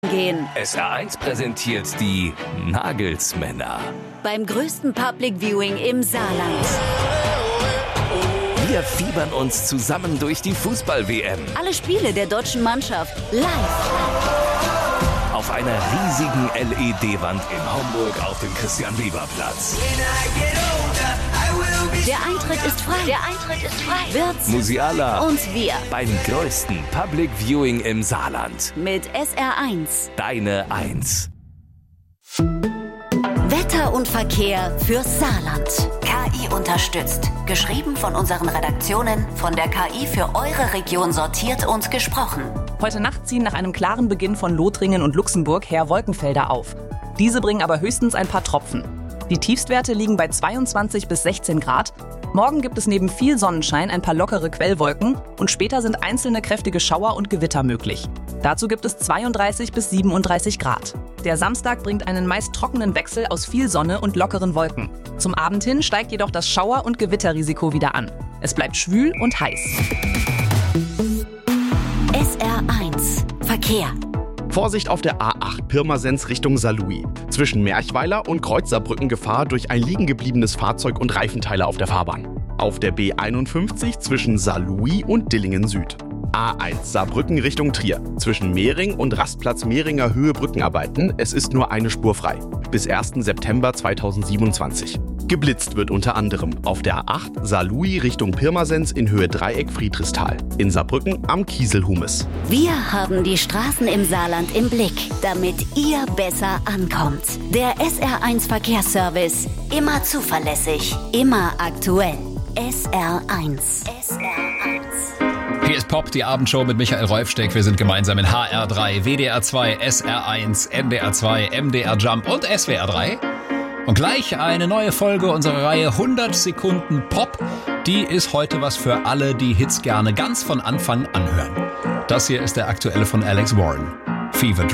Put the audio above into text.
gehen. SR1 präsentiert die Nagelsmänner. Beim größten Public Viewing im Saarland. Wir fiebern uns zusammen durch die Fußball-WM. Alle Spiele der deutschen Mannschaft live. Auf einer riesigen LED-Wand in Homburg auf dem Christian-Weber-Platz. Der Eintritt ist frei. Wirtz, Musiala und wir. Beim größten Public Viewing im Saarland. Mit SR1. Deine 1. Wetter und Verkehr fürs Saarland. KI unterstützt. Geschrieben von unseren Redaktionen, von der KI für eure Region sortiert und gesprochen. Heute Nacht ziehen nach einem klaren Beginn von Lothringen und Luxemburg her Wolkenfelder auf. Diese bringen aber höchstens ein paar Tropfen. Die Tiefstwerte liegen bei 22 bis 16 Grad. Morgen gibt es neben viel Sonnenschein ein paar lockere Quellwolken und später sind einzelne kräftige Schauer und Gewitter möglich. Dazu gibt es 32 bis 37 Grad. Der Samstag bringt einen meist trockenen Wechsel aus viel Sonne und lockeren Wolken. Zum Abend hin steigt jedoch das Schauer- und Gewitterrisiko wieder an. Es bleibt schwül und heiß. SR1 Verkehr. Vorsicht auf der A8 Pirmasens Richtung Saarlouis. Zwischen Merchweiler und Kreuzsaarbrücken Gefahr durch ein liegen gebliebenes Fahrzeug und Reifenteile auf der Fahrbahn. Auf der B51 zwischen Saarlouis und Dillingen Süd. A1 Saarbrücken Richtung Trier. Zwischen Mehring und Rastplatz Mehringer Höhe Brückenarbeiten. Es ist nur eine Spur frei. Bis 1. September 2027. Geblitzt wird unter anderem auf der A8 Saarlouis Richtung Pirmasens in Höhe Dreieck Friedrichsthal. In Saarbrücken am Kieselhumes. Wir haben die Straßen im Saarland im Blick, damit ihr besser ankommt. Der SR1 Verkehrsservice. Immer zuverlässig, immer aktuell. SR1. Hier ist Pop, die Abendshow mit Michael Rolfsteck. Wir sind gemeinsam in HR3, WDR2, SR1, NDR2, MDR Jump und SWR3. Und gleich eine neue Folge unserer Reihe 100 Sekunden Pop. Die ist heute was für alle, die Hits gerne ganz von Anfang anhören. Das hier ist der aktuelle von Alex Warren. Fever Dream.